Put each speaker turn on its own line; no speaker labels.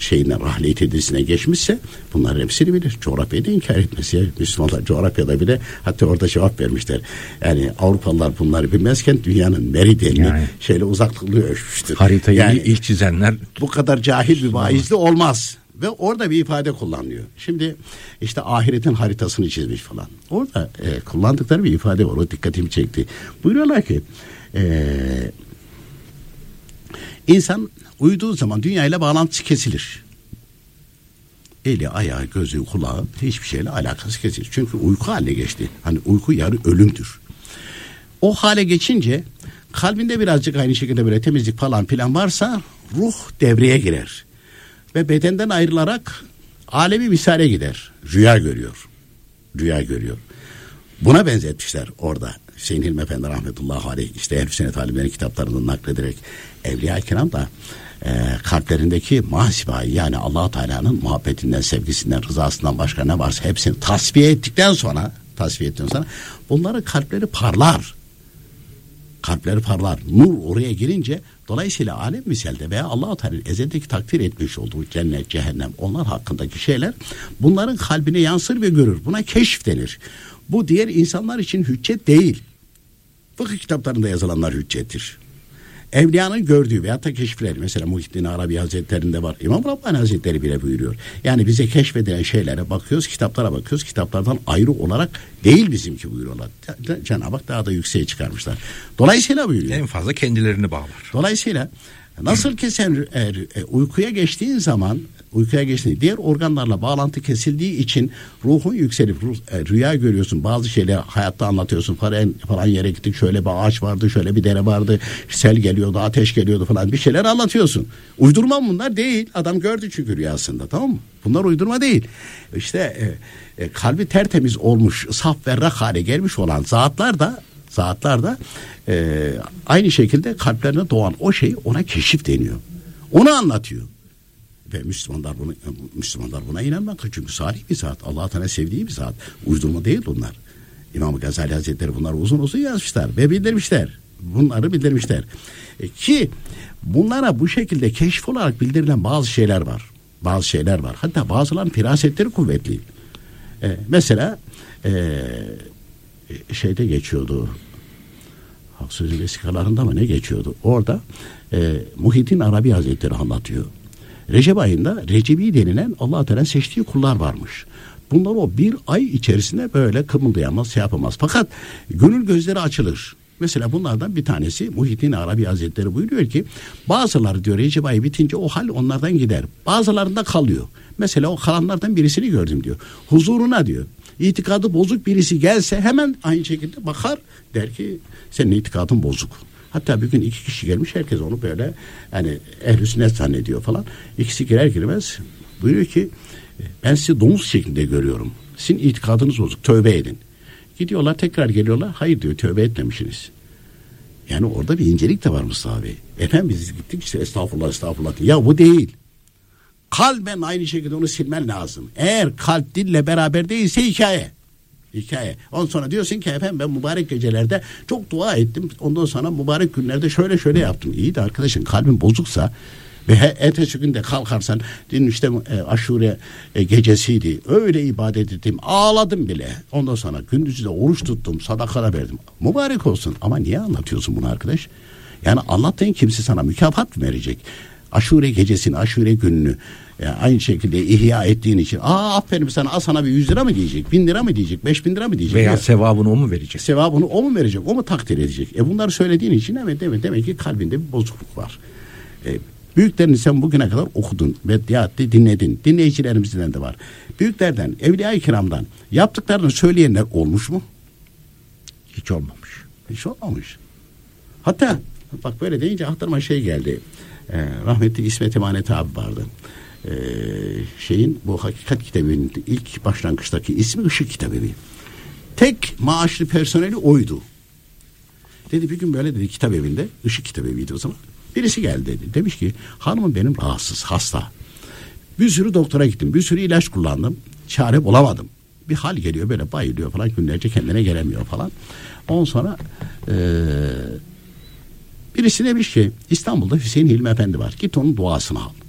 şeyinden rahle tedrisine geçmişse bunların hepsini bilir. Coğrafyayı da inkar etmez ya. Müslümanlar coğrafyada bile hatta orada cevap vermişler. Yani Avrupalılar bunları bilmezken dünyanın meridyenini şeyle uzaklığı ölçmüştür.
Haritayı
yani,
ilk çizenler
bu kadar cahil bir vaizli olmaz. Ve orada bir ifade kullanılıyor. Şimdi işte ahiretin haritasını çizmiş falan. Orada kullandıkları bir ifade var. O dikkatimi çekti. Buyuruyorlar ki insan uyuduğu zaman dünyayla bağlantısı kesilir. Eli, ayağı, gözü, kulağı hiçbir şeyle alakası kesilir. Çünkü uyku haline geçti. Hani uyku yarı ölümdür. O hale geçince kalbinde birazcık aynı şekilde böyle temizlik falan filan varsa ruh devreye girer. Ve bedenden ayrılarak alemi misale gider. Rüya görüyor. Rüya görüyor. Buna benzetmişler orada. Hüseyin Hilmi Efendi rahmetullahi aleyh işte Ehl-i Sünnet alimlerin kitaplarından naklederek Evliya-i Kiram da kalplerindeki mahsibayı yani Allah-u Teala'nın muhabbetinden, sevgisinden, rızasından başka ne varsa hepsini tasfiye ettikten sonra bunların kalpleri parlar. Kalpleri parlar. Nur oraya girince dolayısıyla alem misalde veya Allah-u Teala'nın ezeldeki takdir etmiş olduğu cennet, cehennem onlar hakkındaki şeyler bunların kalbine yansır ve görür. Buna keşif denir. Bu diğer insanlar için hüccet değil. Fıkıh kitaplarında yazılanlar hüccettir. Evliyanın gördüğü veyahut da keşifleri mesela Muhyiddin Arabi Hazretleri'nde var. İmam Rabbani Hazretleri bile buyuruyor. Yani bize keşfedilen şeylere bakıyoruz, kitaplara bakıyoruz. Kitaplardan ayrı olarak değil bizimki buyuruyorlar. Cenab-ı Hak daha da yükseğe çıkarmışlar. Dolayısıyla buyuruyor.
En fazla kendilerini bağlar.
Dolayısıyla nasıl ki sen uykuya geçtiğin zaman diğer organlarla bağlantı kesildiği için ruhun yükselip rüya görüyorsun. Bazı şeyleri hayatta anlatıyorsun. Falan yere gittik, şöyle bir ağaç vardı, şöyle bir dere vardı, sel geliyordu, ateş geliyordu falan bir şeyler anlatıyorsun. Uydurma mı bunlar? Değil. Adam gördü çünkü rüyasında, tamam mı? Bunlar uydurma değil. İşte kalbi tertemiz olmuş, saf ve rak hale gelmiş olan zatlar da aynı şekilde kalplerine doğan o şey ona keşif deniyor. Onu anlatıyor. Ve Müslümanlar buna inanmak çünkü salih bir zat. Allah Teala sevdiği bir zat. Uydurma değil bunlar. İmam Gazali Hazretleri bunları uzun uzun yazmışlar ve bildirmişler. Bunları bildirmişler. Ki bunlara bu şekilde keşif olarak bildirilen bazı şeyler var. Hatta bazılarının firasetleri kuvvetli. Mesela şeyde geçiyordu. Hak Sözü vesikalarında mı ne geçiyordu? Orada Muhyiddin Arabi Hazretleri anlatıyor. Recep ayında Recebi denilen Allah-u Teala seçtiği kullar varmış. Bunlar o bir ay içerisinde böyle kımıldayamaz, şey yapamaz. Fakat gönül gözleri açılır. Mesela bunlardan bir tanesi Muhyiddin Arabi Hazretleri buyuruyor ki bazıları diyor Recep ayı bitince o hal onlardan gider. Bazılarında kalıyor. Mesela o kalanlardan birisini gördüm diyor. Huzuruna diyor. İtikadı bozuk birisi gelse hemen aynı şekilde bakar der ki senin itikadın bozuk. Hatta bir gün 2 kişi gelmiş herkes onu böyle yani ehl-i sünnet zannediyor falan. İkisi girer girmez buyuruyor ki ben sizi domuz şeklinde görüyorum. Sizin itikadınız bozuk, tövbe edin. Gidiyorlar tekrar geliyorlar. Hayır diyor tövbe etmemişsiniz. Yani orada bir incelik de var Mustafa Bey. Efendim biz gittik işte estağfurullah. Ya bu değil. Kalben aynı şekilde onu silmen lazım. Eğer kalp dille beraber değilse hikaye. Ondan sonra diyorsun ki efendim ben mübarek gecelerde çok dua ettim. Ondan sonra mübarek günlerde şöyle yaptım. İyi de arkadaşın kalbin bozuksa ve ertesi günde kalkarsan dün işte aşure gecesiydi. Öyle ibadet ettim. Ağladım bile. Ondan sonra gündüzü de oruç tuttum. Sadaka verdim. Mübarek olsun. Ama niye anlatıyorsun bunu arkadaş? Yani anlattığın kimse sana mükafat mı verecek? Aşure gecesini, aşure gününü aynı şekilde ihya ettiğin için aferin sana bir 100 lira mı diyecek, 1000 lira mı diyecek, 5000 lira mı diyecek?
Veya sevabını o mu verecek?
Sevabını o mu verecek, o mu takdir edecek? Bunları söylediğin için demek ki kalbinde bir bozukluk var. Büyüklerini sen bugüne kadar okudun ve dinledin. Dinleyicilerimizden de var. Büyüklerden, Evliya-i Kiram'dan yaptıklarını söyleyenler olmuş mu?
Hiç olmamış.
Hiç olmamış. Hatta bak böyle deyince aklıma şey geldi. Rahmetli İsmet Emanet abi vardı. Bu Hakikat kitabının ilk başlangıçtaki ismi Işık Kitabevi. Tek maaşlı personeli oydu. Dedi bir gün böyle dedi kitap evinde, Işık Kitabeviydi o zaman. Birisi geldi dedi. Demiş ki hanımım benim rahatsız, hasta. Bir sürü doktora gittim, bir sürü ilaç kullandım. Çare bulamadım. Bir hal geliyor böyle bayılıyor falan, günlerce kendine gelemiyor falan. Ondan sonra birisi demiş ki İstanbul'da Hüseyin Hilmi Efendi var. Git onun duasını al.